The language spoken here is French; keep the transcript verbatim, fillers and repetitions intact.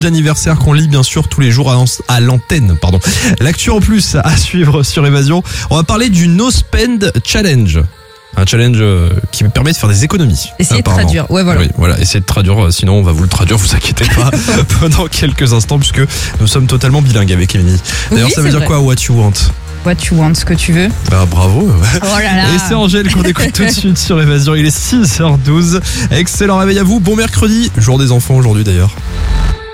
D'anniversaire qu'on lit bien sûr tous les jours à l'antenne. Pardon. L'actu en plus à suivre sur Évasion. On va parler du No Spend Challenge. Un challenge qui permet de faire des économies. Essayez de traduire. Ouais, voilà. Oui, voilà. Essayez de traduire. Sinon, on va vous le traduire. Vous inquiétez pas. Pendant quelques instants, puisque nous sommes totalement bilingues avec Émilie. D'ailleurs, oui, ça veut dire vrai. quoi, what you want? What you want, ce que tu veux. Ah, bravo. Oh là là. Et c'est Angèle qu'on écoute tout de suite sur Évasion. Il est six heures douze. Excellent réveil à vous. Bon mercredi. Jour des enfants aujourd'hui d'ailleurs.